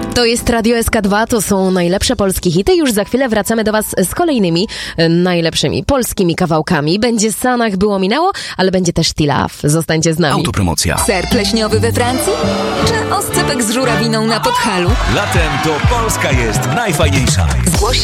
To jest Radio SK2, to są najlepsze polskie hity. Już za chwilę wracamy do Was z kolejnymi najlepszymi polskimi kawałkami. Będzie Sanach było minęło, ale będzie też Tilaf. Zostańcie z nami. Autopromocja. Ser pleśniowy we Francji? Czy oscypek z żurawiną na Podhalu? Latem to Polska jest najfajniejsza. Zgłoś